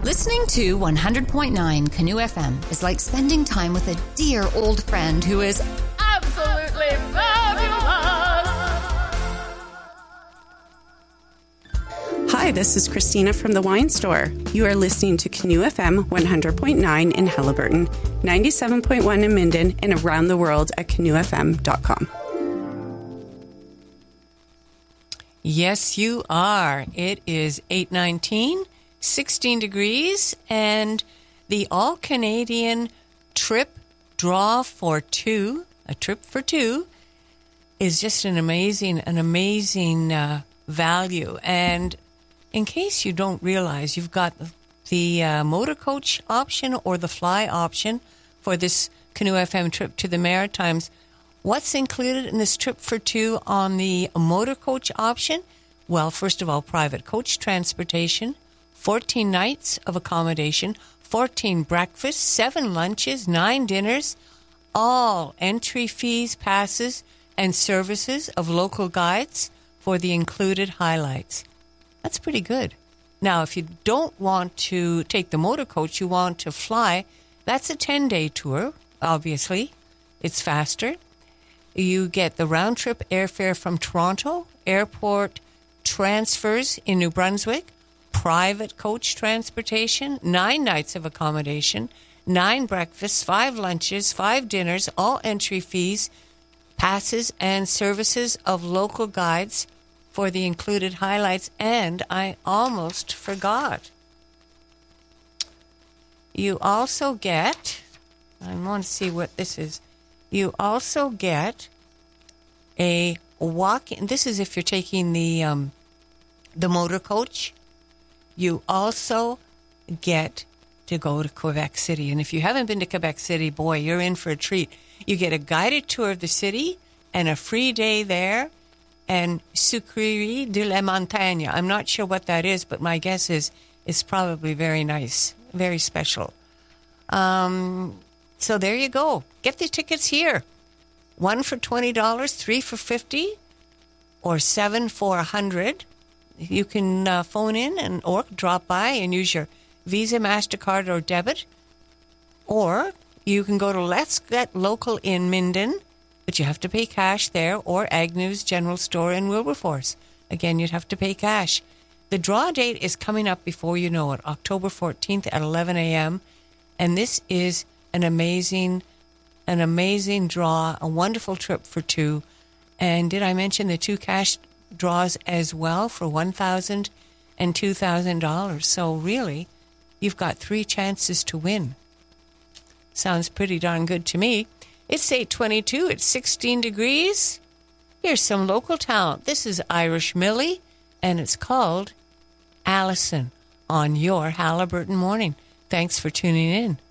Listening to 100.9 Canoe FM is like spending time with a dear old friend who is absolutely fabulous. Hi, this is Christina from the Wine Store. You are listening to Canoe FM 100.9 in Haliburton, 97.1 in Minden, and around the world at canoefm.com. Yes, you are. It is 8:19, 16 degrees, and the all-Canadian trip draw for two, a trip for two, is just an amazing value. And in case you don't realize, you've got the motor coach option or the fly option for this Canoe FM trip to the Maritimes. What's included in this trip for two on the motor coach option? Well, first of all, private coach transportation, 14 nights of accommodation, 14 breakfasts, 7 lunches, 9 dinners, all entry fees, passes, and services of local guides for the included highlights. That's pretty good. Now, if you don't want to take the motor coach, you want to fly, that's a 10-day tour, obviously. It's faster. You get the round-trip airfare from Toronto, airport transfers in New Brunswick, private coach transportation, 9 nights of accommodation, 9 breakfasts, 5 lunches, 5 dinners, all entry fees, passes, and services of local guides for the included highlights. And I almost forgot. You also get, I want to see what this is. You also get a walk-in. This is if you're taking the motor coach. You also get to go to Quebec City. And if you haven't been to Quebec City, boy, you're in for a treat. You get a guided tour of the city and a free day there. And Sucrerie de la Montagne. I'm not sure what that is, but my guess is it's probably very nice, very special. So there you go. Get the tickets here. 1 for $20, 3 for $50, or 7 for $100. You can phone in or drop by and use your Visa, MasterCard, or debit. Or you can go to Let's Get Local in Minden, but you have to pay cash there, or Agnew's General Store in Wilberforce. Again, you'd have to pay cash. The draw date is coming up before you know it, October 14th at 11 a.m., and this is an amazing draw, a wonderful trip for two. And did I mention the 2 cash draws as well for $1,000 and $2,000? So really, you've got 3 chances to win. Sounds pretty darn good to me. It's 8:22. It's 16 degrees. Here's some local talent. This is Irish Millie, and it's called Allison on your Haliburton Morning. Thanks for tuning in.